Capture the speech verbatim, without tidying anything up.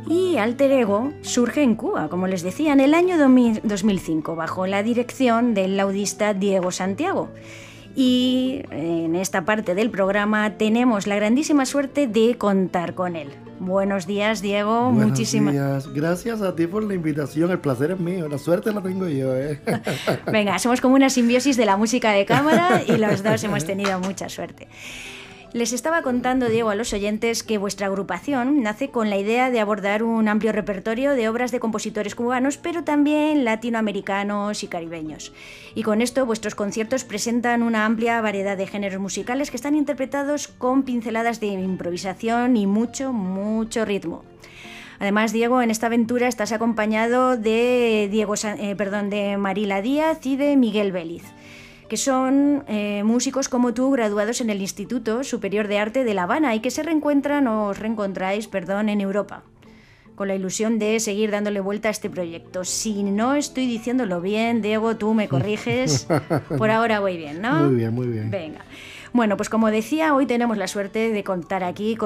Y Alter Ego surge en Cuba, como les decía, en el año dos mil cinco, bajo la dirección del laudista Diego Santiago. Y en esta parte del programa tenemos la grandísima suerte de contar con él. Buenos días, Diego. Buenos Muchísimas días. Gracias a ti por la invitación. El placer es mío. La suerte la tengo yo, ¿eh? Venga, somos como una simbiosis de la música de cámara y los dos hemos tenido mucha suerte. Les estaba contando, Diego, a los oyentes que vuestra agrupación nace con la idea de abordar un amplio repertorio de obras de compositores cubanos, pero también latinoamericanos y caribeños. Y con esto vuestros conciertos presentan una amplia variedad de géneros musicales que están interpretados con pinceladas de improvisación y mucho, mucho ritmo. Además, Diego, en esta aventura estás acompañado de, Diego, eh, perdón, de Marila Díaz y de Miguel Vélez, que son eh, músicos como tú, graduados en el Instituto Superior de Arte de La Habana y que se reencuentran o os reencontráis, perdón, en Europa, con la ilusión de seguir dándole vuelta a este proyecto. Si no estoy diciéndolo bien, Diego, tú me corriges. Por ahora voy bien, ¿no? Muy bien, muy bien. Venga. Bueno, pues como decía, hoy tenemos la suerte de contar aquí con